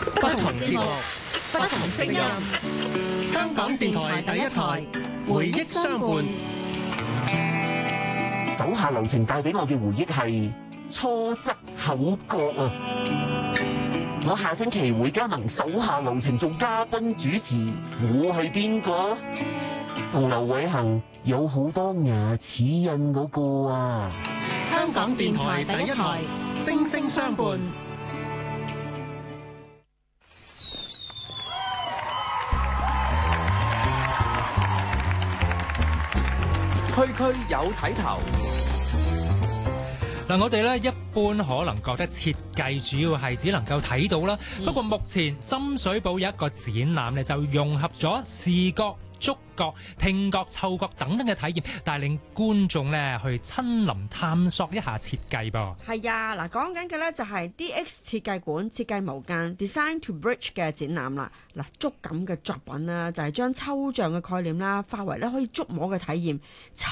不同節目，不同聲音。香港電台第一台，回憶相伴。 手下留情帶俾我嘅回憶係初則口角啊！我下星期會加盟手下留情做嘉賓主持，我係邊個？同劉偉恒有好多牙齒印嗰個啊！ 香港電台第一台，聲聲相伴。 區區有睇頭。 嗱，我哋咧一般可能覺得設計主要係只能夠睇到啦。不過目前深水埗有一個展覽咧，就融合咗視覺、觸覺、聽覺、嗅覺等等嘅體驗，帶領觀眾咧去親臨探索一下設計噃。 係啊，嗱，講緊嘅咧就係 DX 設計館設計無間 Design to Bridge 嘅展覽啦。嗱，觸感嘅作品啦，就係將抽象嘅概念啦，化為咧可以觸摸嘅體驗。